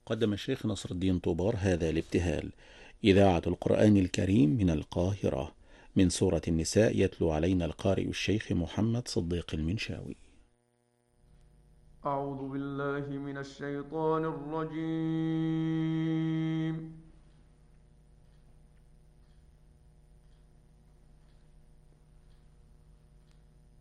قدم الشيخ نصر الدين طوبار هذا الابتهال. إذاعة القرآن الكريم من القاهرة، من سورة النساء، يتلو علينا القارئ الشيخ محمد صديق المنشاوي. أعوذ بالله من الشيطان الرجيم.